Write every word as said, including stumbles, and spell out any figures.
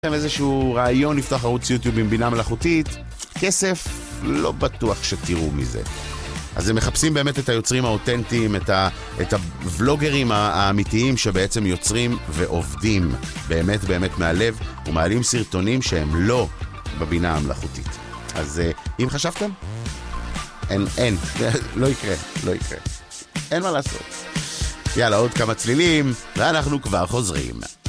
איזשהו רעיון לפתוח ערוץ יוטיוב עם בינה מלאכותית, כסף לא בטוח שתראו מזה. אז הם מחפשים באמת את היוצרים האותנטיים, את, ה, את הוולוגרים האמיתיים שבעצם יוצרים ועובדים באמת באמת מהלב ומעלים סרטונים שהם לא בבינה המלאכותית. אז אם חשבתם, אין, אין, לא יקרה, לא יקרה. אין מה לעשות. יאללה, עוד כמה צלילים, ואנחנו כבר חוזרים.